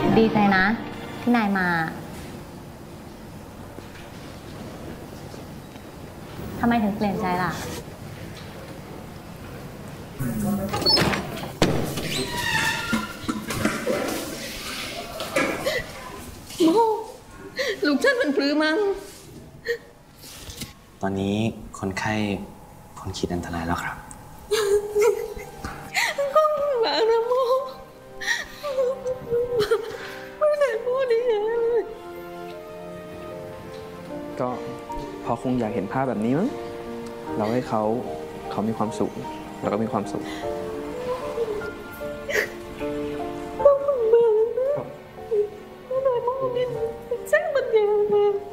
ดีใจนะที่นายมาทำไมถึงเปลี่ยนใจล่ะโมลูกฉันมันปลื้มมั้งตอนนี้คนไข้พ้นขีดอันตรายแล้วครับก็หลังนะโมไม่ได้พูดดีเลยก็พอคงอยากเห็นภาพแบบนี้มั้งเราให้เขามีความสุขแล้วก็มีความสุข